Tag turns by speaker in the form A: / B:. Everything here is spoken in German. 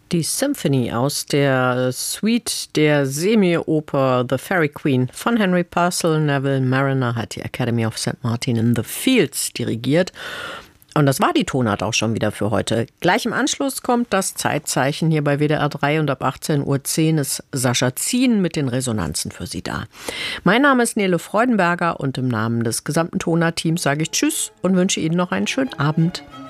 A: Die Symphony aus der Suite der Semioper The Fairy Queen von Henry Purcell. Neville Marriner hat die Academy of St. Martin in the Fields dirigiert. Und das war die Tonart auch schon wieder für heute. Gleich im Anschluss kommt das Zeitzeichen hier bei WDR 3 und ab 18:10 Uhr ist Sascha Zien mit den Resonanzen für Sie da. Mein Name ist Nele Freudenberger und im Namen des gesamten Tonart-Teams sage ich Tschüss und wünsche Ihnen noch einen schönen Abend.